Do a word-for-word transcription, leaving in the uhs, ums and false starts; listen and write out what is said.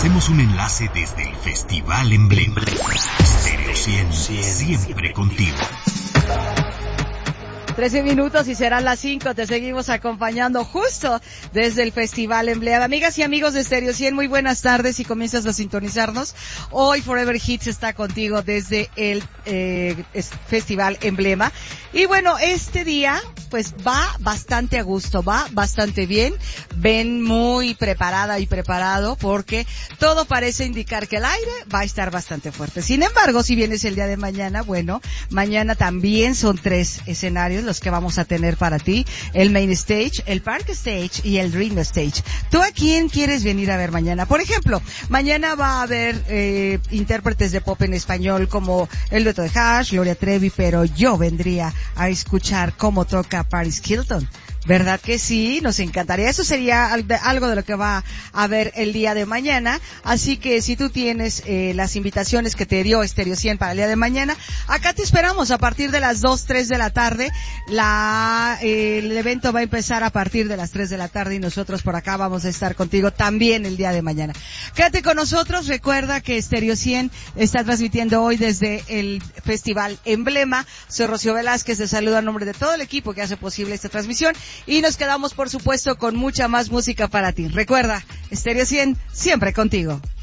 hacemos un enlace desde el Festival Emblema. Stereo cien, siempre contigo. trece minutos y serán las cinco. Te seguimos acompañando justo desde el Festival Emblema. Amigas y amigos de Stereo cien, muy buenas tardes y comienzas a sintonizarnos. Hoy Forever Hits está contigo desde el eh, Festival Emblema. Y bueno, este día pues va bastante a gusto, va bastante bien. Ven muy preparada y preparado porque todo parece indicar que el aire va a estar bastante fuerte. Sin embargo, si vienes el día de mañana, bueno, mañana también son tres escenarios los que vamos a tener para ti: el Main Stage, el Park Stage y el Dream Stage. ¿Tú a quién quieres venir a ver mañana? Por ejemplo, mañana va a haber eh, intérpretes de pop en español como el dueto de Hash, Gloria Trevi, pero yo vendría a escuchar cómo toca Paris Hilton. ¿Verdad que sí? Nos encantaría. Eso sería algo de lo que va a haber el día de mañana. Así que si tú tienes eh, las invitaciones que te dio Stereo cien para el día de mañana, acá te esperamos a partir de las dos, tres de la tarde. La, eh, el evento va a empezar a partir de las tres de la tarde y nosotros por acá vamos a estar contigo también el día de mañana. Quédate con nosotros. Recuerda que Stereo cien está transmitiendo hoy desde el Festival Emblema. Soy Rocío Velázquez, te saludo a nombre de todo el equipo que hace posible esta transmisión. Y nos quedamos, por supuesto, con mucha más música para ti. Recuerda, Stereo cien, siempre contigo.